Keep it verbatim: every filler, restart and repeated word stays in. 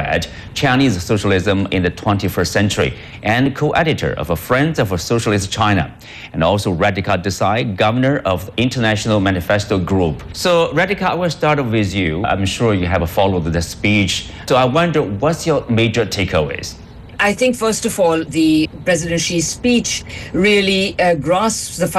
Comrade, Chinese Socialism in the twenty-first Century, and co-editor of Friends of Socialist China, and also Radhika Desai, governor of the International Manifesto Group. So Radhika, I will start with you. I'm sure you have followed the speech. So I wonder, what's your major takeaways? I think, first of all, the President Xi's speech really uh, grasps the